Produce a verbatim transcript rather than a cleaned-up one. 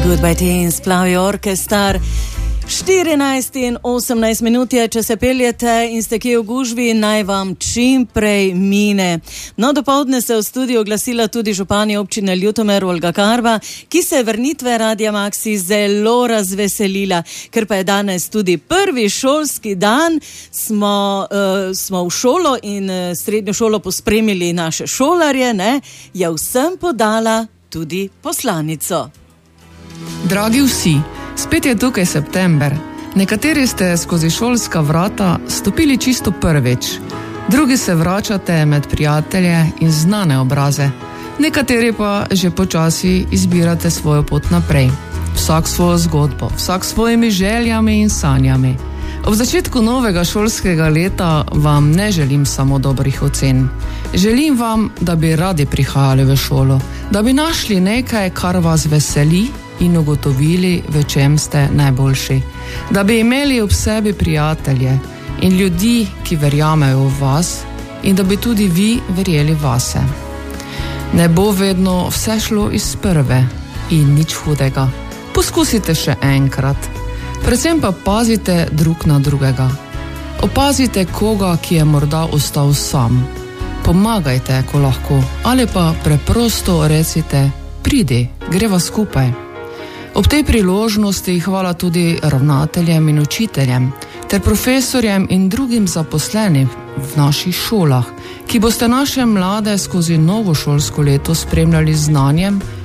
Goodbye Teens, Plavi orkestar. štirinajst in osemnajst minut je, če se peljete in ste kje v gužvi, naj vam čim prej mine. No, dopoldne se v studiu oglasila tudi županja občine Ljutomer Olga Karba, ki se je vrnitve Radia Maxi zelo razveselila, ker pa je danes tudi prvi šolski dan, smo, uh, smo v šolo in uh, srednjo šolo pospremili naše šolarje, ne, je vsem podala tudi poslanico. Dragi vsi, spet je tukaj september. Nekateri ste skozi šolska vrata stopili čisto prvič, drugi se vračate med prijatelje in znane obraze. Nekateri pa že počasi izbirate svojo pot naprej. Vsak svojo zgodbo, vsak svojimi željami in sanjami. Ob začetku novega šolskega leta vam ne želim samo dobrih ocen. Želim vam, da bi radi prihajali v šolo, da bi našli nekaj, kar vas veseli in ugotovili, v čem ste najboljši. Da bi imeli ob sebi prijatelje in ljudi, ki verjamejo v vas in da bi tudi vi verjeli vase. Ne bo vedno vse šlo iz prve in nič hudega. Poskusite še enkrat. Predvsem pa pazite drug na drugega. Opazite koga, ki je morda ostal sam. Pomagajte, ko lahko, ali pa preprosto recite, pridi, greva skupaj. Ob tej priložnosti hvala tudi ravnateljem in učiteljem, ter profesorjem in drugim zaposlenim v naših šolah, ki boste naše mlade skozi novo šolsko leto spremljali z znanjem,